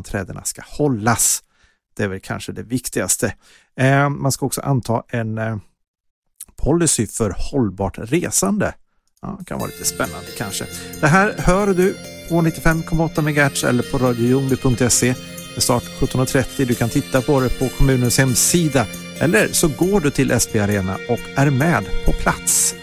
sammanträdena ska hållas. Det är väl kanske det viktigaste. Man ska också anta en policy för hållbart resande. Ja, det kan vara lite spännande kanske. Det här hör du på 95,8 MHz eller på radiojungby.se. Det är start 17.30. Du kan titta på det på kommunens hemsida. Eller så går du till SP Arena och är med på plats.